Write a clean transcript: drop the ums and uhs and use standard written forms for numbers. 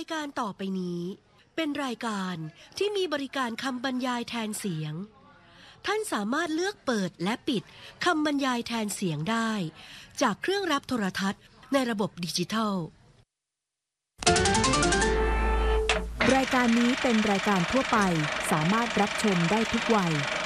ายการต่อไปนี้เป็นรายการที่มีบริการคำบรรยายแทนเสียงท่านสามารถเลือกเปิดและปิดคำบรรยายแทนเสียงได้จากเครื่องรับโทรทัศน์ในระบบดิจิทัลรายการนี้เป็นรายการทั่วไปสามารถรับชมได้ทุกวัย